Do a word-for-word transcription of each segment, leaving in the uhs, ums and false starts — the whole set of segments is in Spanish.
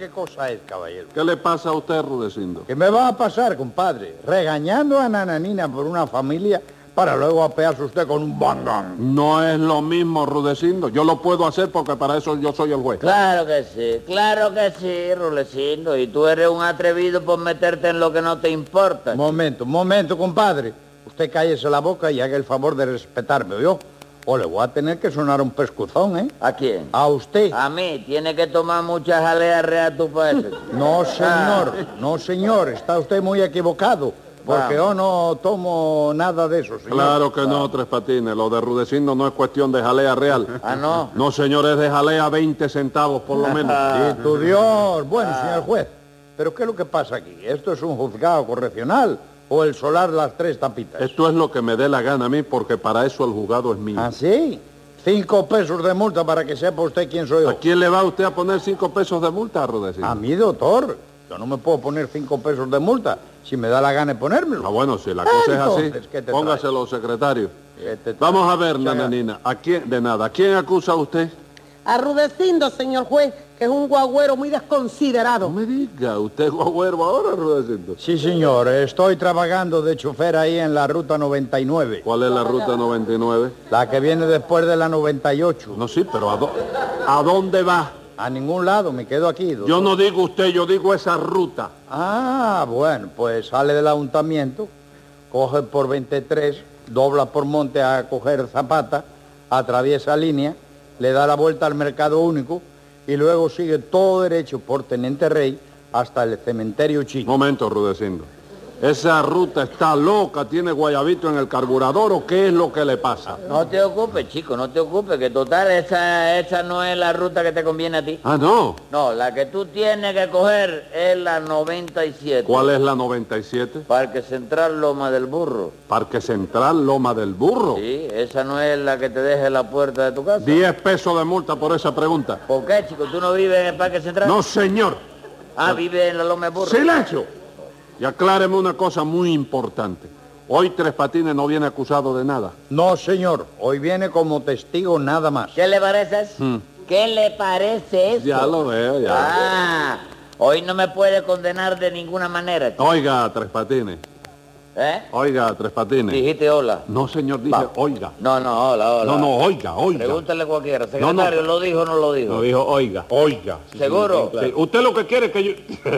qué cosa es, caballero? ¿Qué le pasa a usted, Rudecindo? ¿Qué me va a pasar, compadre? Regañando a Nananina por una familia para luego apearse usted con un bangán. No es lo mismo, Rudecindo. Yo lo puedo hacer porque para eso yo soy el juez. Claro que sí, claro que sí, Rudecindo. Y tú eres un atrevido por meterte en lo que no te importa. Momento, momento, compadre. Usted cállese la boca y haga el favor de respetarme, ¿oyó? O le voy a tener que sonar un pescuzón, ¿eh? ¿A quién? A usted. A mí. Tiene que tomar muchas jaleas real tú para eso. No, señor. No, señor. Está usad muy equivocado. Porque yo no tomo nada de eso, señor. Claro que no, Tres Patines. Lo de Rudecindo no es cuestión de jalea real. Ah, ¿no? No, señor, es de jalea veinte centavos por lo menos. Y tu Dios. Bueno, señor juez, ¿pero qué es lo que pasa aquí? ¿Esto es un juzgado correccional o el solar Las Tres Tapitas? Esto es lo que me dé la gana a mí porque para eso el juzgado es mío. ¿Ah, sí? Cinco pesos de multa para que sepa usted quién soy yo. ¿A quién le va usted a poner cinco pesos de multa, Rudecindo? A mí, doctor. Yo no me puedo poner cinco pesos de multa si me da la gana de ponérmelo. Ah, bueno, si la cosa Entonces, es así, ¿qué te póngaselo, secretario. ¿Qué te trae? Vamos a ver, Chaga. Nananina, ¿a quién, de nada, ¿a quién acusa usted? A Rudecindo, señor juez, que es un guagüero muy desconsiderado. No me diga, ¿usted es guagüero ahora, Rudecindo? Sí, señor. Estoy trabajando de chofer ahí en la ruta noventa y nueve. ¿Cuál es la ruta noventa y nueve? La que viene después de la noventa y ocho. No, sí, pero ¿a, dó- ¿a dónde va? A ningún lado, me quedo aquí, doctor. Yo no digo usted, yo digo esa ruta. Ah, bueno, pues sale del ayuntamiento, coge por veintitrés, dobla por Monte a coger Zapata, atraviesa línea, le da la vuelta al Mercado Único y luego sigue todo derecho por Teniente Rey hasta el cementerio Chico. Momento, Rudecindo. ¿Esa ruta está loca, tiene guayabito en el carburador o qué es lo que le pasa? No te ocupes, chico, no te ocupes, que total esa, esa no es la ruta que te conviene a ti. Ah, no. No, la que tú tienes que coger es la noventa y siete. ¿Cuál es la noventa y siete? Parque Central Loma del Burro. Parque Central Loma del Burro. Sí, esa no es la que te deje en la puerta de tu casa. Diez pesos de multa por esa pregunta. ¿Por qué, chico? ¿Tú no vives en el Parque Central? No, señor. Ah, vives en la Loma del Burro. ¡Silencio! Y acláreme una cosa muy importante. Hoy Tres Patines no viene acusado de nada. No, señor, hoy viene como testigo nada más. ¿Qué le parece eso? Hmm. ¿Qué le parece eso? Ya lo veo, ya. Ah, hoy no me puede condenar de ninguna manera, chico. Oiga, Tres Patines. ¿Eh? Oiga, Tres Patines. Dijiste hola. No, señor, dije Va. oiga. No, no, hola, hola. No, no, oiga, oiga. Pregúntale a cualquiera. No, Secretario, no. ¿lo dijo o no lo dijo? No dijo oiga, oiga. ¿Seguro? Sí, usted lo que quiere es que yo...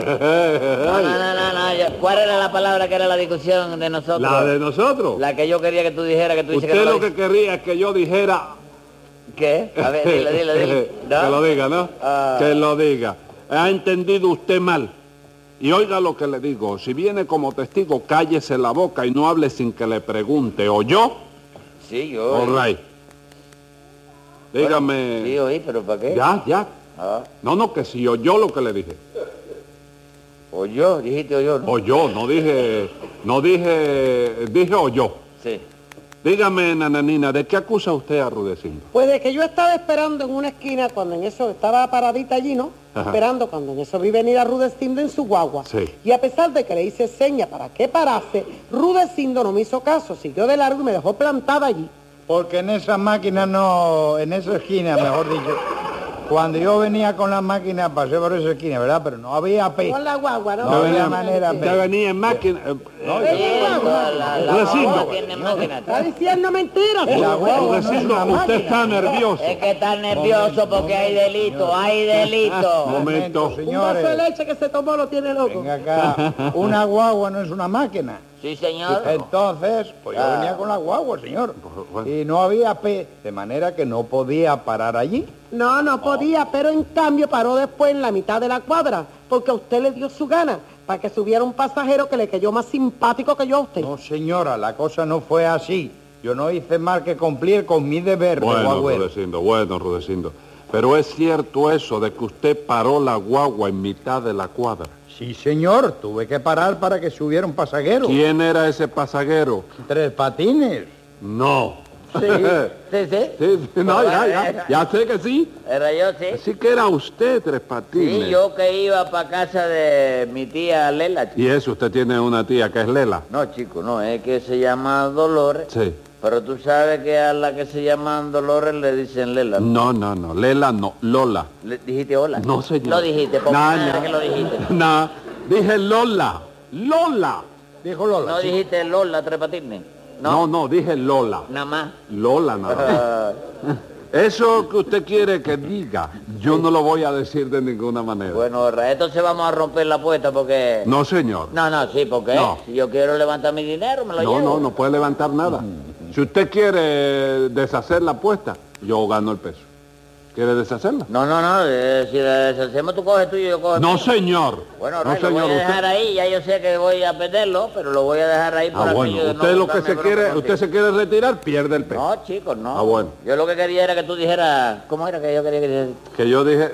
No, no, no, no, no, ya- ¿Cuál era la palabra que era la discusión de nosotros? La de nosotros. La que yo quería que tú dijeras, que tú dices que Usted no lo la que quería es que yo dijera... ¿Qué? A ver, dile, dile, dile. ¿No? Que lo diga, ¿no? Ah. Que lo diga. Ha entendido usted mal. Y oiga lo que le digo, si viene como testigo, cállese la boca y no hable sin que le pregunte. ¿O yo? Sí, yo. All right. Dígame... Sí, oí, pero ¿para qué? Ya, ya. Ah, No, no, que si oyó lo que le dije. o yo, dijiste o yo, ¿no? O yo, no dije... No dije... Dije o yo. Sí. Dígame, Nananina, ¿de qué acusa usted a Rudecindo? Pues de que yo estaba esperando en una esquina cuando en eso estaba paradita allí, ¿no? Ajá. Esperando cuando en eso vi venir a Rudecindo en su guagua. Sí. Y a pesar de que le hice seña para que parase, Rudecindo no me hizo caso, siguió de largo y me dejó plantada allí. Porque en esa máquina no, en esa esquina, mejor dicho, cuando yo venía con la máquina pasé por esa esquina, ¿verdad? Pero no había P. Con la guagua, ¿no? No había manera, Sí. Usted venía en máquina... eh, No, Sí, yo- La, la, la Rudecindo. guagua tiene máquina. Está diciendo mentiras. La guagua no es Rudecindo, una usted máquina. está nervioso. Es que está nervioso porque hay delito, hay delito. Momento. Un vaso de señores. leche que se tomó lo tiene loco. Venga acá. Una guagua no es una máquina. Sí, señor. Entonces, pues yo Ah. venía con la guagua, señor. Bueno. Y no había P, de manera que no podía parar allí. No, no podía, pero en cambio paró después en la mitad de la cuadra, porque a usted le dio su gana, para que subiera un pasajero que le cayó más simpático que yo a usted. No, señora, la cosa no fue así. Yo no hice más que cumplir con mi deber de Bueno, guagüero. Rudecindo, bueno, Rudecindo. Pero es cierto eso de que usted paró la guagua en mitad de la cuadra. Sí, señor, tuve que parar para que subiera un pasajero. ¿Quién era ese pasajero? Tres Patines. No. Sí, sí, sí. Sí, sí, no, ya, ya, ya sé que sí. Era yo, sí. Así que era usted, Tres Patines. Sí, yo que iba para casa de mi tía Lela, chico. Y eso, usted tiene una tía que es Lela. No, chico, no, es que se llama Dolores. Sí. Pero tú sabes que a la que se llaman Dolores le dicen Lela, ¿no? No, no, no, Lela no, Lola. ¿Le dijiste hola? No, señor. Lo dijiste, por Nah, nada nah. que lo dijiste. Nah, dije Lola, Lola. Dijo Lola. No sí. dijiste Lola, Tres Patines. No, No, no, dije Lola. nada más. Lola nada más. Eso que usted quiere que diga, yo no lo voy a decir de ninguna manera. Bueno, Ra, entonces vamos a romper la apuesta porque... No, señor. No, no, sí, porque No. si yo quiero levantar mi dinero, me lo No, llevo. no, no puede levantar nada. Si usted quiere deshacer la apuesta, yo gano el peso. ¿Quiere deshacerla? No, no, no, eh, si la deshacemos tú coges tuyo y yo cojo el No, mío. señor. Bueno, no, Ray, lo señor. voy a usted... dejar ahí, ya yo sé que voy a perderlo, pero lo voy a dejar ahí por Ah, aquello bueno. de Usted no lo que buscarme se bronca quiere, contigo. usted se quiere retirar, pierde el peso. No, chicos, no. Ah, bueno. Yo lo que quería era que tú dijeras... ¿Cómo era que yo quería que dijeras? Que yo dije...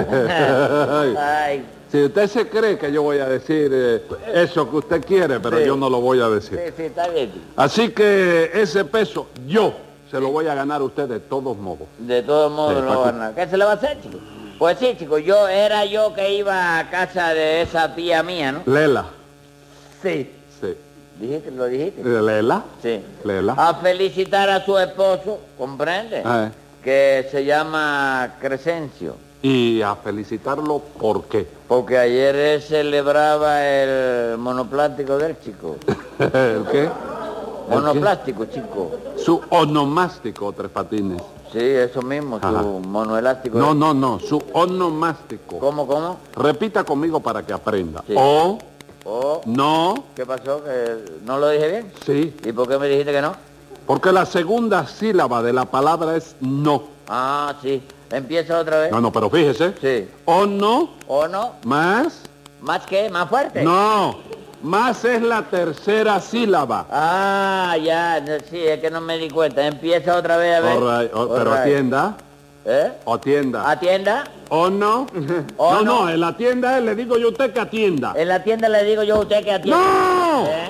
Ay, Si usted se cree que yo voy a decir eh, eso que usted quiere, pero Sí. yo no lo voy a sí, decir. sí, está bien. Así que ese peso yo se lo voy a ganar a usted de todos modos. De todos modos Sí, no va a Paco. ganar. ¿Qué se le va a hacer, chico? Pues sí, chico, yo era yo que iba a casa de esa tía mía, ¿no? Lela. Sí. Sí. ¿Dijiste? ¿Lo dijiste? Lela. Sí. Lela. A felicitar a su esposo, ¿comprende? Ah, eh. Que se llama Crescencio. Y a felicitarlo, ¿por qué? Porque ayer él celebraba el monoplástico del chico. ¿El qué? Monoplástico, chico. Su onomástico, Tres Patines. Sí, eso mismo, Ajá. su monoelástico. No, no, no, su onomástico. ¿Cómo, cómo? Repita conmigo para que aprenda. Sí. O, Oh, no, ¿qué pasó? ¿Que no lo dije bien? sí. ¿Y por qué me dijiste que no? Porque la segunda sílaba de la palabra es no. Ah, sí. Empieza otra vez. No, no, pero fíjese. Sí. O no, ¿O no? más, ¿Más qué? ¿Más fuerte? no. Más es la tercera sílaba. Ah, ya, no, sí, es que no me di cuenta. Empieza otra vez a ver. All right, oh, All pero right. atienda, ¿Eh? atienda. ¿Atienda? ¿O no? ¿O no, no? no, en la tienda es, le digo yo a usted que atienda. En la tienda le digo yo a usted que atienda. ¡No! ¿Eh?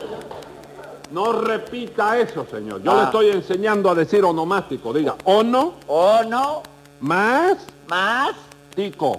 No repita eso, señor. Yo Ah. le estoy enseñando a decir onomástico. Diga, ono, ¿O no? más, ¿Más? tico.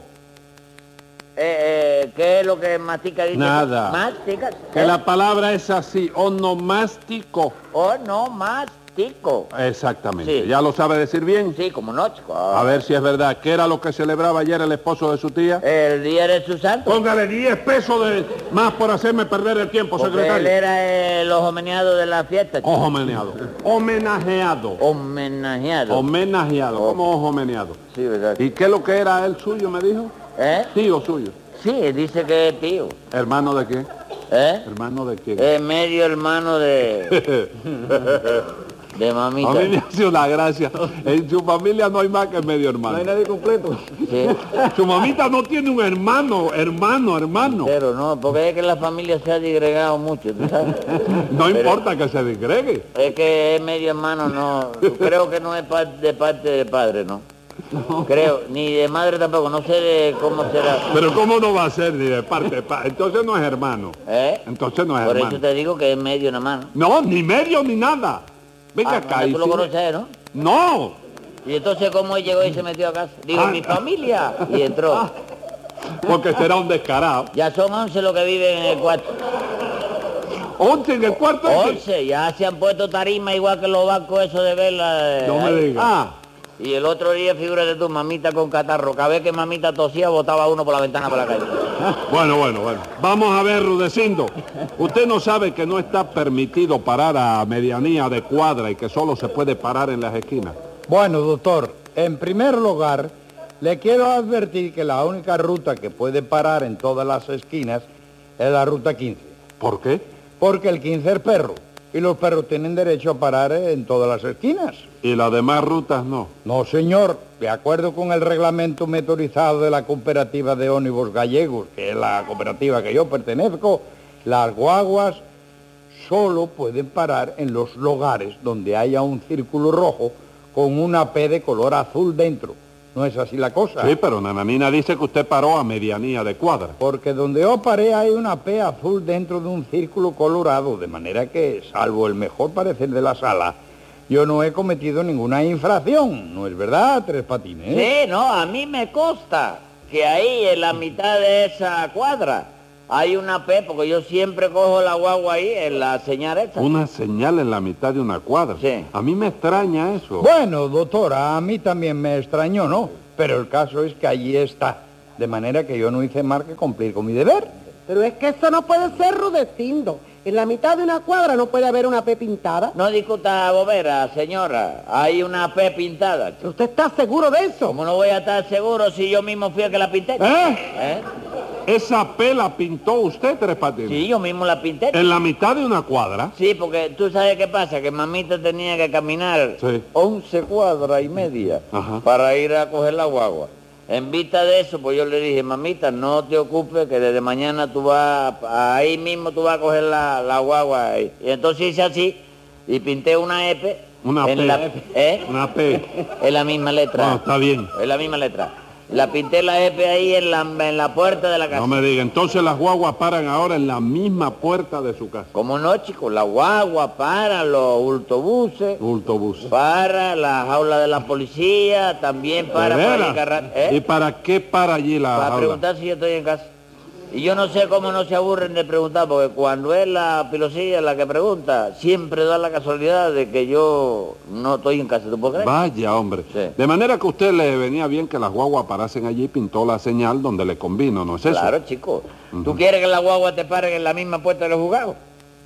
Eh, eh, ¿Qué es lo que mastica dice? Nada. ¿Mastica? Que ¿Eh? la palabra es así, onomástico. ¿O no? ¿Mastico? Exactamente. Sí. ¿Ya lo sabe decir bien? Sí, como no, chico. A ver si es verdad. ¿Qué era lo que celebraba ayer el esposo de su tía? El día de su santo. Póngale diez pesos de más por hacerme perder el tiempo, Porque él secretario. era eh, los homenajeados de la fiesta, chico. Ojo meneado. Homenajeado. Homenajeado. Homenajeado. Oh. ¿Cómo ojo meneado? Sí, ¿verdad? ¿Y qué es lo que era él suyo, me dijo? ¿Eh? Tío suyo. Sí, dice que es tío. ¿Hermano de quién? ¿Eh? ¿Hermano de quién? Es medio hermano de... de mamita. A mí me hace una gracia. En su familia no hay más que medio hermano. nadie completo. Sí. Su mamita no tiene un hermano, hermano, hermano. Pero no, porque es que la familia se ha digregado mucho, ¿tú sabes? No Pero- importa que se disgregue. Es que es medio hermano, no... Creo que no es par- de parte de padre, ¿no? Creo, ni de madre tampoco, no sé de cómo será. Pero ¿cómo no va a ser ni de parte? pa- Entonces no es hermano. ¿Eh? Entonces no es Por hermano. eso te digo que es medio nada más, ¿no? No, ni medio ni nada. Venga Ah, acá. no, y tú lo sí- conoces, a él, ¿no? No, Y entonces, ¿cómo él llegó y se metió a casa? Digo, Ah. mi familia. Y entró. porque será un descarado. Ya son once los que viven en el cuarto. Once en el cuarto. ese. once, ya se han puesto tarima igual que los bancos esos de verla. eh, No me ahí. diga. Ah, y el otro día, figúrate tu mamita con catarro. Cada vez que mamita tosía, botaba uno por la ventana para la calle. Bueno, bueno, bueno. Vamos a ver, Rudecindo. Usted no sabe que no está permitido parar a medianía de cuadra y que solo se puede parar en las esquinas. Bueno, doctor, en primer lugar, le quiero advertir que la única ruta que puede parar en todas las esquinas es la ruta quince. ¿Por qué? Porque el quince es perro y los perros tienen derecho a parar en todas las esquinas. Y las demás rutas no. No, señor, de acuerdo con el reglamento motorizado de la cooperativa de ónibus gallegos, que es la cooperativa que yo pertenezco, las guaguas solo pueden parar en los lugares donde haya un círculo rojo con una P de color azul dentro. ¿No es así la cosa? Sí, pero Nananina dice que usted paró a medianía de cuadra. Porque donde yo paré hay una P azul dentro de un círculo colorado, de manera que, salvo el mejor parecer de la sala, yo no he cometido ninguna infracción, ¿no es verdad, Tres Patines? Sí, no, a mí me consta que ahí en la mitad de esa cuadra Hay una P, porque yo siempre cojo la guagua ahí, en la señal esa. Una señal en la mitad de una cuadra. Sí. A mí me extraña eso. Bueno, doctora, a mí también me extrañó, ¿no? Pero el caso es que allí está. De manera que yo no hice más que cumplir con mi deber. Pero es que eso no puede ser, Rudecindo. En la mitad de una cuadra no puede haber una P pintada. No discuta bobera, señora. Hay una P pintada. ¿Usted está seguro de eso? ¿Cómo no voy a estar seguro si yo mismo fui el que la pinté? ¿Eh? ¿Eh? ¿Esa P la pintó usted, Tres Patines? Sí, yo mismo la pinté. ¿En la mitad de una cuadra? Sí, porque tú sabes qué pasa, que mamita tenía que caminar Sí. once cuadras y media Ajá. para ir a coger la guagua. En vista de eso, pues yo le dije, mamita, no te ocupes, que desde mañana tú vas, ahí mismo tú vas a coger la, la guagua. Ahí. Y entonces hice así, y pinté una F. Una en P. la, ¿eh? Una P. Es la misma letra. No, está bien. Es la misma letra. La pinté la F ahí en la, en la puerta de la casa. No me diga, entonces las guaguas paran ahora en la misma puerta de su casa. ¿Cómo no, chicos? La guagua para los autobuses, Autobús. para la jaula de la policía, también para... ¿De para veras? el carra- ¿eh? ¿Y para qué para allí la Para jaula? preguntar si yo estoy en casa. Y yo no sé cómo no se aburren de preguntar, porque cuando es la pilosilla la que pregunta, siempre da la casualidad de que yo no estoy en casa. ¿Tú puedes creer? Vaya, hombre. Sí. De manera que a usted le venía bien que las guaguas parasen allí y pintó la señal donde le convino, ¿no es eso? Claro, chico. ¿Tú quieres que la guagua te paren en la misma puerta de los juzgados?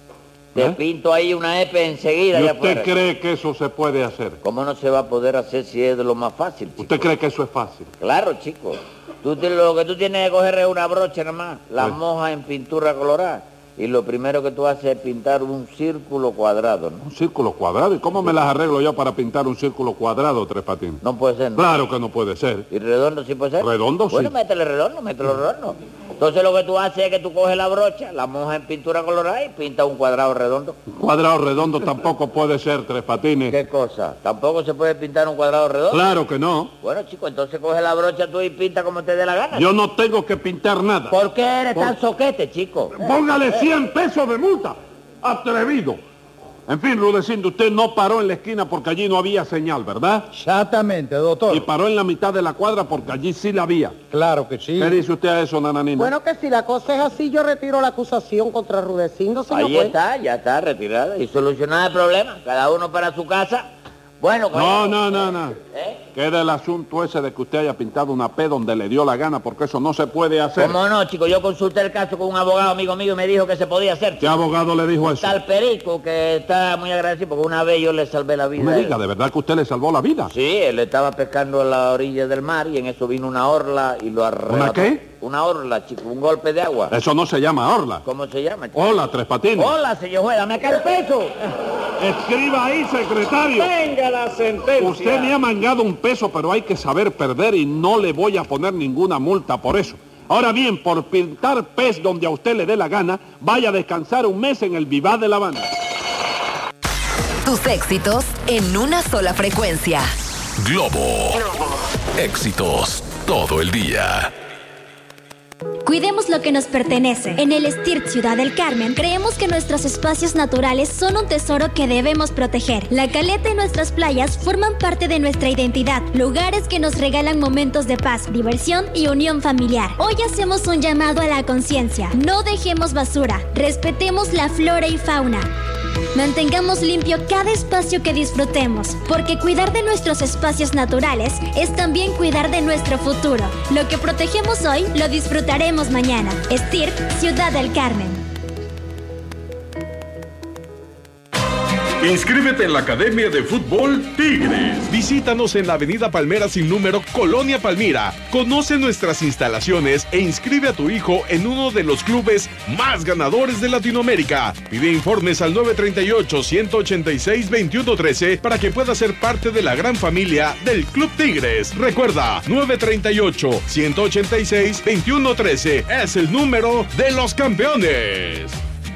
Te ¿Eh? pinto ahí una F enseguida. ¿Y allá usted afuera. cree que eso se puede hacer? ¿Cómo no se va a poder hacer si es de lo más fácil, chico? ¿Usted cree que eso es fácil? Claro, chico. Tú te- lo que tú tienes que coger es una brocha nada más, la Sí. mojas en pintura colorada. Y lo primero que tú haces es pintar un círculo cuadrado, ¿no? Un círculo cuadrado. ¿Y cómo me las arreglo yo para pintar un círculo cuadrado, Tres Patines? No puede ser, ¿no? Claro que no puede ser. ¿Y redondo sí puede ser? Redondo, sí. Bueno, métele redondo, mételo redondo. Entonces lo que tú haces es que tú coges la brocha, la mojas en pintura colorada y pintas un cuadrado redondo. Un cuadrado redondo tampoco puede ser, Tres Patines. ¿Qué cosa? ¿Tampoco se puede pintar un cuadrado redondo? Claro que no. Bueno, chico, entonces coge la brocha tú y pinta como te dé la gana. Yo no tengo que pintar nada. ¿Por qué eres tan soquete, chico? Póngale cien pesos de multa. Atrevido. En fin, Rudecindo, usted no paró en la esquina porque allí no había señal, ¿verdad? Exactamente, doctor. Y paró en la mitad de la cuadra porque allí sí la había. Claro que sí. ¿Qué dice usted a eso, nananina? Bueno, que si la cosa es así, yo retiro la acusación contra Rudecindo, señor Ahí juez. está, ya está retirada y solucionada el problema. Cada uno para su casa. Bueno, No, no, no, no. ¿Eh? Queda el asunto ese de que usted haya pintado una P donde le dio la gana, porque eso no se puede hacer. ¿Cómo no, chico? Yo consulté el caso con un abogado amigo mío y me dijo que se podía hacer. ¿Qué abogado le dijo eso? Tal Perico, que está muy agradecido porque una vez yo le salvé la vida. No a me él. diga, ¿de verdad que usted le salvó la vida? Sí, él estaba pescando a la orilla del mar y en eso vino una orla y lo arrebató. ¿Una qué? Una orla, chico, un golpe de agua. Eso no se llama orla. ¿Cómo se llama, chico? Hola, Tres Patines. Hola, señor juez, dame acá el peso. Escriba ahí, secretario. Venga la sentencia. Usted me ha mangado un peso, pero hay que saber perder y no le voy a poner ninguna multa por eso. Ahora bien, por pintar pez donde a usted le dé la gana, vaya a descansar un mes en el Vivar de La Habana. Tus éxitos en una sola frecuencia. Globo. Éxitos todo el día. Cuidemos lo que nos pertenece. En el STIRT Ciudad del Carmen, creemos que nuestros espacios naturales son un tesoro que debemos proteger. La caleta y nuestras playas forman parte de nuestra identidad, lugares que nos regalan momentos de paz, diversión y unión familiar. Hoy hacemos un llamado a la conciencia. No dejemos basura, respetemos la flora y fauna. Mantengamos limpio cada espacio que disfrutemos, porque cuidar de nuestros espacios naturales es también cuidar de nuestro futuro. Lo que protegemos hoy, lo disfrutaremos mañana. STIRT, Ciudad del Carmen. Inscríbete en la Academia de Fútbol Tigres. Visítanos en la Avenida Palmera sin número, Colonia Palmira. Conoce nuestras instalaciones e inscribe a tu hijo en uno de los clubes más ganadores de Latinoamérica. Pide informes al nueve tres ocho, uno ocho seis, dos uno uno tres para que puedas ser parte de la gran familia del Club Tigres. Recuerda, nueve tres ocho, uno ocho seis, dos uno uno tres es el número de los campeones.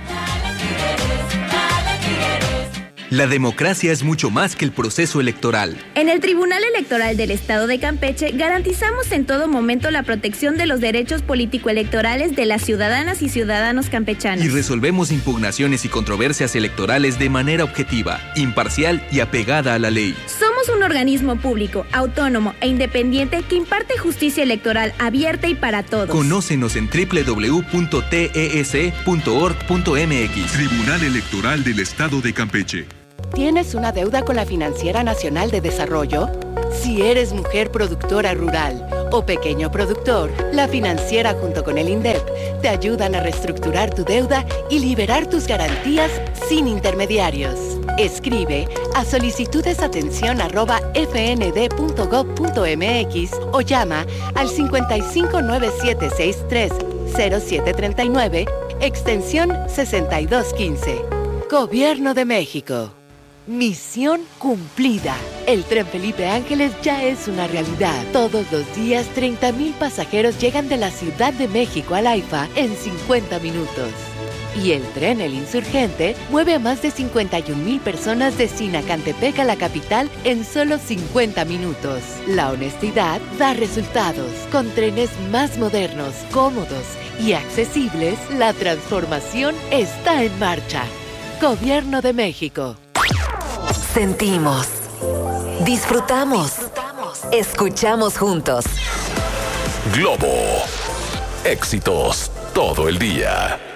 La democracia es mucho más que el proceso electoral. En el Tribunal Electoral del Estado de Campeche garantizamos en todo momento la protección de los derechos político-electorales de las ciudadanas y ciudadanos campechanos. Y resolvemos impugnaciones y controversias electorales de manera objetiva, imparcial y apegada a la ley. Somos Somos un organismo público, autónomo e independiente que imparte justicia electoral abierta y para todos. Conócenos en doble u doble u doble u punto t e s e punto org punto m x. Tribunal Electoral del Estado de Campeche. ¿Tienes una deuda con la Financiera Nacional de Desarrollo? Si eres mujer productora rural o pequeño productor, la Financiera junto con el INDEP te ayudan a reestructurar tu deuda y liberar tus garantías sin intermediarios. Escribe a solicitudesatención arroba f n d punto gov punto m x o llama al cincuenta y cinco nueve siete seis tres cero siete tres nueve, extensión sesenta y dos quince. Gobierno de México. Misión cumplida. El Tren Felipe Ángeles ya es una realidad. Todos los días, treinta mil pasajeros llegan de la Ciudad de México al AIFA en cincuenta minutos. Y el tren El Insurgente mueve a más de cincuenta y un mil personas de Sinacantepec a la capital en solo cincuenta minutos. La honestidad da resultados. Con trenes más modernos, cómodos y accesibles, la transformación está en marcha. Gobierno de México. Sentimos, disfrutamos, escuchamos juntos. Globo. Éxitos todo el día.